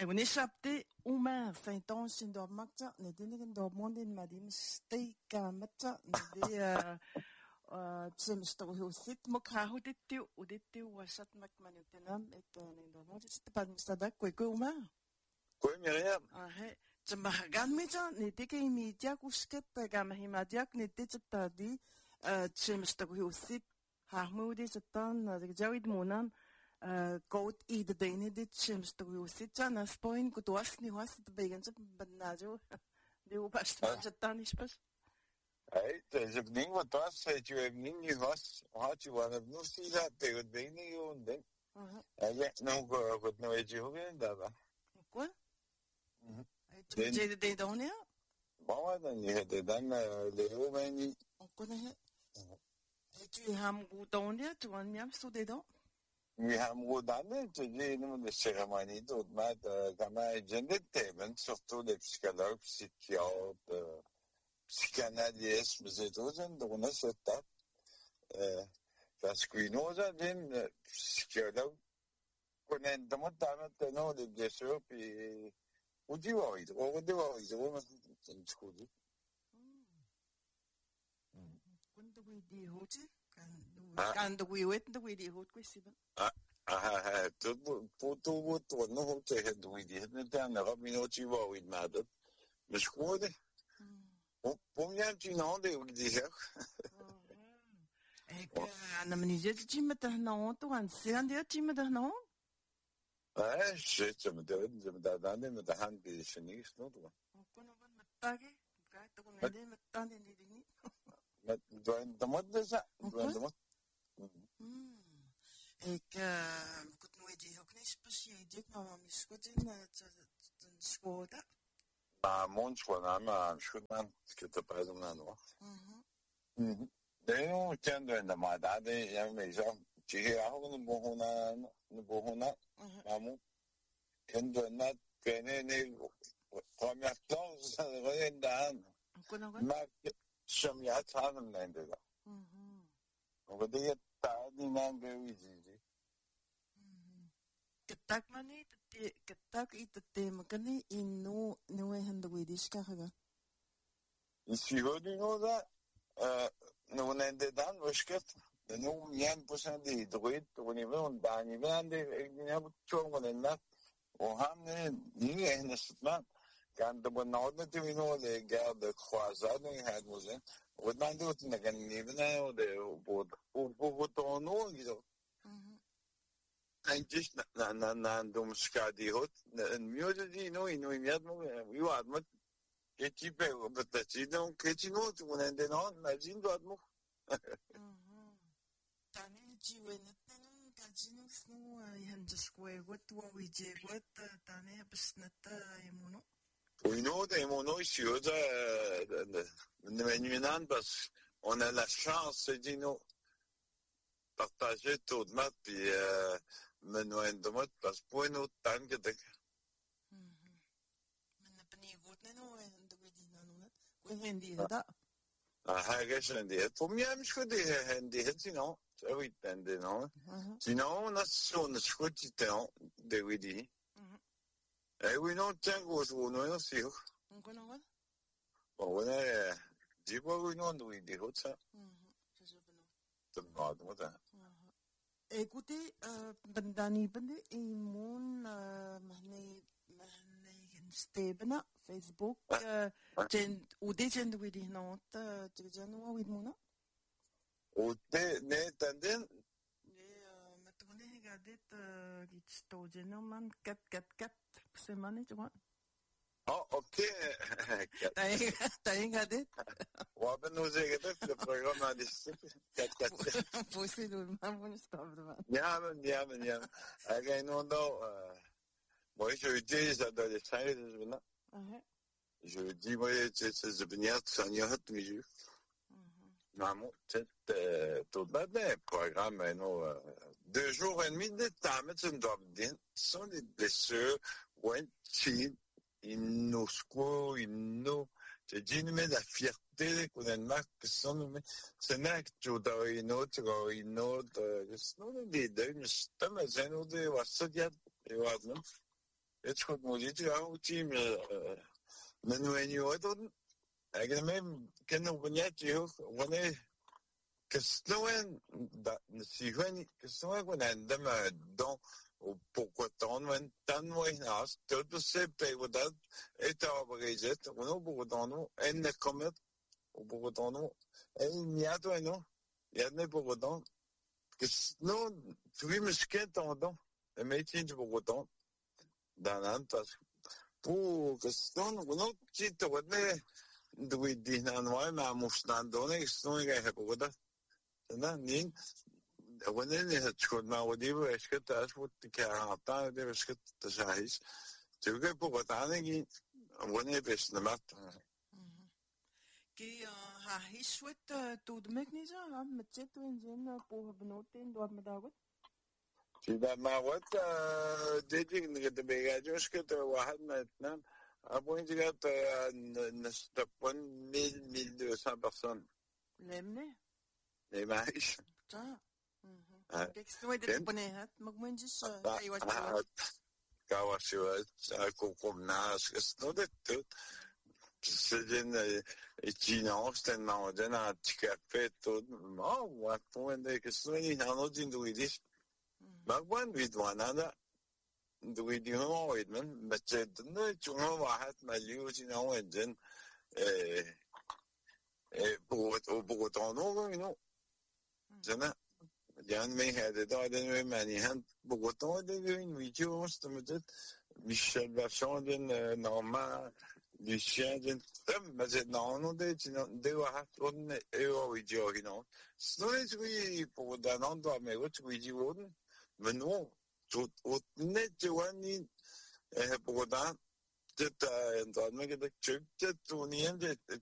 Et on échappé Omer Saint-Ange Sindormakta ne dinigen dormondin madim stay kamata ne tsemstohusit mokrahuditiu uditiu wasat makmanutenam et ne dormondin pas sadak quoi Omer. Oui, Myriam. Ah, tsembagan mita ne teke imitia kusket gamahimadiak ne tetsatadi tsemstohusit harmudi satan jawid monan Goat ieder dene dit sims te wil zitten na spoin kutuas ni was te begen ze benajo de opas te tanis pas. Hey, dus ik denk wat was, het je hebt niet was, had je wel nog steeds dat tegen benen gewoon denk. En je nog wat nou weet je hoe je dat was. Quoi? Je de donia? Mama dan je het dan leo ben je. Quoi ne? Et tu ham donia tu an miam sto de don. We hebben gedaan, de ceremonie doet met genderthemen, surtout les psychologues, psychiatres, psychanalystes, mais c'est tout, on a cette étape. Parce que nous avons psychologues, connaissent maintenant les blessures, puis on dit, on dit. Quando we di hoje kan de we wet de we di hoje kwesiban. Tot nog tegen de die het dan nog minuutje wou iets maken. Maar schoon. Om je te nou de die zeg. Ik aan mijn zit met de nou toe aan zijn die met de nou. Shit, met de hand bij de niet nog. Kon nog met tage. Ga toch met tanden niet. Met de mod dus. Ik kon nooit die ook niet speciaal dit maar misschien in ten schoda. Maar mondschoon maar schoon ik te pas om aan hoor. Nee, ik ken de maar dat ja me zo. Je hou een bohona. Maar ken de net nee kwam je toch in de hand. Maar som jeg tager dem lande der. Og det er der de mange vidige. Ketak mani ketak itu tema kani inu nuwe handa widiska haga. Is je hoort nu dat nu nende dan wasket. Nu yan pusan de droit on est on bani vende ik heb chongo en nat. Og hamne nie en sitman. Kan de benauwd te winnen de garde croisade had was in. Wat man doet dan kan niet nou de op tono zo. En just na dom skadi hot en mjode die no imiat mo we had met que type op dat je dan que tu no tu en de no na jin do atmo. Tani jiwen tenen kajinu snu yan just wat we je wat tani besnata emono. Oui, nous, mon ici, parce qu'on a la chance, de nous partager tout le monde, puis, mener de mode, parce que pour nous, tant que t'es. Men heb niet goed, nee, nou, en de weet je nou net. Ik weet niet dat. Ik weet niet. Voor mij is het goed, die het, sinon, zo weet je, non. Sinon, on a zo'n goed, de weet je. Oui, non, tiens, gros, non, c'est sûr. On connaît pas? Bon, on est, dis-moi, oui, non, oui, des autres, ça. C'est ça, ben non. C'est bon, moi, ça. Écoutez, Bandani, Imon, Stebena, Facebook, où des gens de dire non, tu dis non, oui, mon nom? Ou ne, tandem? Toen ik had dit iets stootje, no man, kat, se man tu vois. Oh, oké. T'as had dit? We hebben nu zeggen dat het programma is kat. Pussy doen, maar moet stoppen man. Ja. Ik ga nu nou, moi je dis dat de tijd is bijna. Je dis moi c'est bien ça n'y a pas de Maman, tout le monde programme, 2 jours et demi de temps, mais tu dois dire, ce sont des blessures, je dis, mais la fierté, qu'on a une marque, c'est là que tu dois une autre, sinon, des deux, mais c'est pas mal, j'ai un autre, Jeg tror, at det er jo til med, men nu er jo ikke, jeg kan med, kan du benytte jo, hvordan Kestoen, Sihuen, Kestoen, hvordan dem er og Bogotan, men den var en as, det du se på det, et arbejdet, og nu Bogotan, en er kommet, og Bogotan, en jeg tror endnu, jeg er Bogotan, nu, vi måske der, det med til Bogotan, den anden, på Kestoen, og nu tit, og det, du ved, det er en vej med modstanderne, Kestoen, jeg har Bogotan. Nin wannan ne cikin ma wani ba shi ta asibiti da ke hata da ba shi ta shahis to ga bu wata ne gi wani ba shi na mat ki ha hiswet to de megnisa ha met zit in zin po benoten door met dagot shi da ma wat dating ne da be ga jos ke to wahad na itnan abun jiga ta nastapon 1200 personnes lemne nee mais kijk snoei dit op nee het mag mens hij was Kawashi kom naast no det seden China sten na den at café tot wat toen de kesoni hano din duidis magwan vidwana duidi no idmen macet no chunga wahat maliu China wen Bogotan no Zena yani ben hade daden mani han Bogotan de une vidéo stemmet Michel Version den normal Lucien den mais non de var on video hino så vi på den andra med videon men nu så net jewani Bogotan det en dag med det tyckte Tony det